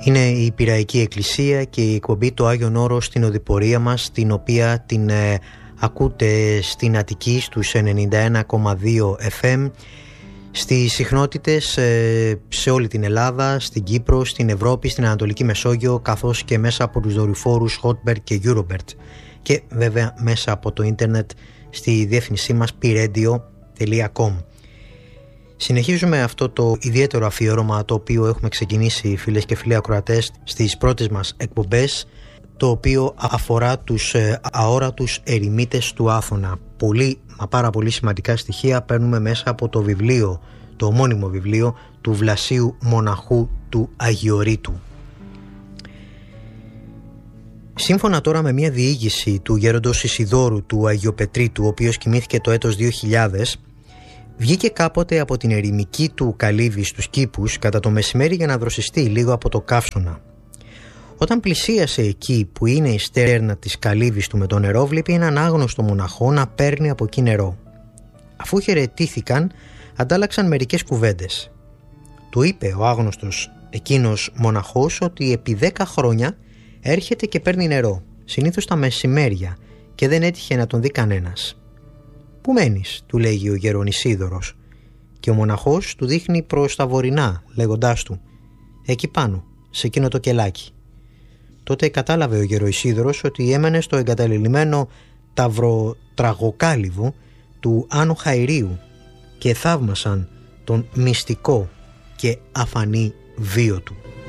Είναι η Πειραϊκή Εκκλησία και η εκπομπή «Το Άγιον Όρος» στην οδηπορία μας, την οποία την ακούτε στην Αττική στους 91,2 FM, στις συχνότητες σε όλη την Ελλάδα, στην Κύπρο, στην Ευρώπη, στην Ανατολική Μεσόγειο, καθώς και μέσα από τους δορυφόρους Hotbird και Eurobird, και βέβαια μέσα από το ίντερνετ στη διεύθυνσή μας pradio.com. Συνεχίζουμε αυτό το ιδιαίτερο αφιέρωμα, το οποίο έχουμε ξεκινήσει, φίλες και φίλοι ακροατές, στις πρώτες μας εκπομπές, το οποίο αφορά τους αόρατους ερημίτες του Άθωνα. Πάρα πολύ σημαντικά στοιχεία παίρνουμε μέσα από το βιβλίο, το ομώνυμο βιβλίο του Βλασίου Μοναχού του Αγιορείτου. Σύμφωνα τώρα με μια διήγηση του γέροντος Ισιδώρου του Αγιοπετρίτου, ο οποίος κοιμήθηκε το έτος 2000, βγήκε κάποτε από την ερημική του καλύβη στους κήπους κατά το μεσημέρι για να δροσιστεί λίγο από το καύσωνα. Όταν πλησίασε εκεί που είναι η στέρνα της καλύβης του με το νερό, βλέπει έναν άγνωστο μοναχό να παίρνει από εκεί νερό. Αφού χαιρετήθηκαν, αντάλλαξαν μερικές κουβέντες. Του είπε ο άγνωστος εκείνος μοναχός ότι επί 10 χρόνια έρχεται και παίρνει νερό, συνήθως τα μεσημέρια, και δεν έτυχε να τον δει κανένας. «Πού μένεις?» του λέγει ο Γερονισίδωρος, και ο μοναχός του δείχνει προς τα βορεινά, λέγοντάς του «Εκεί πάνω, σε εκείνο το κελάκι». Τότε κατάλαβε ο Γεροϊσίδωρος ότι έμενε στο εγκαταλελειμμένο ταυροτραγοκάλυβο του Άνω Χαϊρίου και θαύμασαν τον μυστικό και αφανή βίο του.